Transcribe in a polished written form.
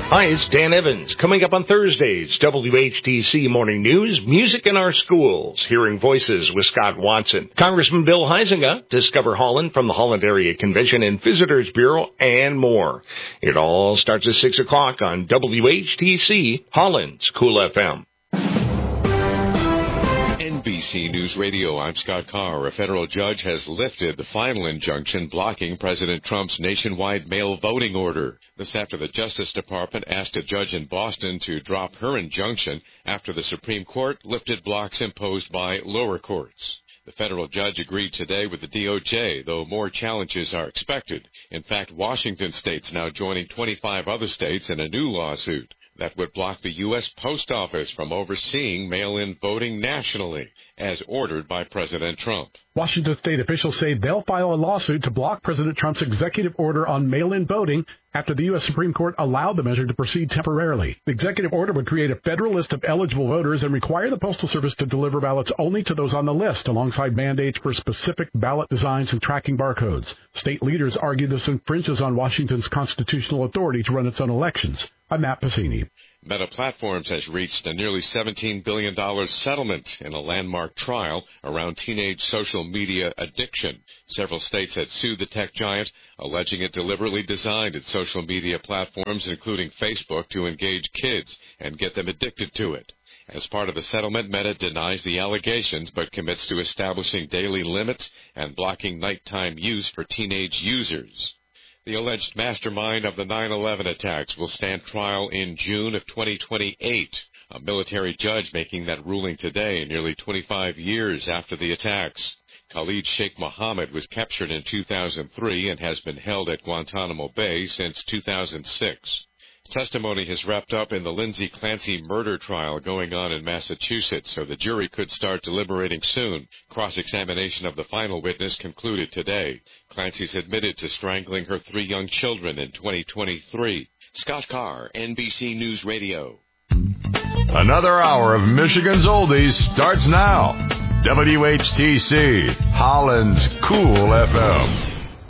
Hi, it's Dan Evans. Coming up on Thursdays, WHTC Morning News, Music in Our Schools, Hearing Voices with Scott Watson. Congressman Bill Huizenga, Discover Holland from the Holland Area Convention and Visitors Bureau, and more. It all starts at 6 o'clock on WHTC, Holland's Cool FM. NBC News Radio, I'm Scott Carr. A federal judge has lifted the final injunction blocking President Trump's nationwide mail voting order. This after the Justice Department asked a judge in Boston to drop her injunction after the Supreme Court lifted blocks imposed by lower courts. The federal judge agreed today with the DOJ, though more challenges are expected. In fact, Washington state's now joining 25 other states in a new lawsuit that would block the U.S. Post Office from overseeing mail-in voting nationally, as ordered by President Trump. Washington state officials say they'll file a lawsuit to block President Trump's executive order on mail-in voting after the U.S. Supreme Court allowed the measure to proceed temporarily. The executive order would create a federal list of eligible voters and require the Postal Service to deliver ballots only to those on the list, alongside mandates for specific ballot designs and tracking barcodes. State leaders argue this infringes on Washington's constitutional authority to run its own elections. I'm Matt Passini. Meta Platforms has reached a nearly $17 billion settlement in a landmark trial around teenage social media addiction. Several states had sued the tech giant, alleging it deliberately designed its social media platforms, including Facebook, to engage kids and get them addicted to it. As part of the settlement, Meta denies the allegations but commits to establishing daily limits and blocking nighttime use for teenage users. The alleged mastermind of the 9/11 attacks will stand trial in June of 2028. A military judge making that ruling today, nearly 25 years after the attacks. Khalid Sheikh Mohammed was captured in 2003 and has been held at Guantanamo Bay since 2006. Testimony has wrapped up in the Lindsay Clancy murder trial going on in Massachusetts, so the jury could start deliberating soon. Cross-examination of the final witness concluded today. Clancy's admitted to strangling her 3 young children in 2023. Scott Carr, NBC News Radio. Another hour of Michigan's Oldies starts now. WHTC, Holland's Cool FM.